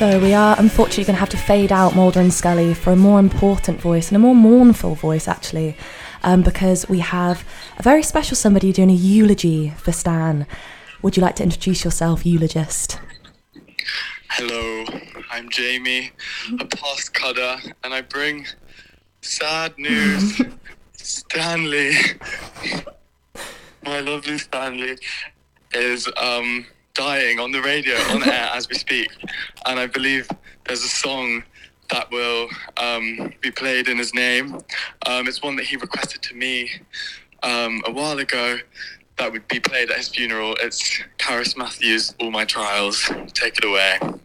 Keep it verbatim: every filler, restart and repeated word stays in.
So we are unfortunately going to have to fade out Mulder and Scully for a more important voice, and a more mournful voice actually, um, because we have a very special somebody doing a eulogy for Stan. Would you like to introduce yourself, eulogist? Hello, I'm Jamie, a past cudder, and I bring sad news. Stanley, my lovely Stanley, is um, dying on the radio, on air as we speak. And I believe there's a song that will um, be played in his name. Um, it's one that he requested to me um, a while ago that would be played at his funeral. It's Karis Matthews' All My Trials. Take it away.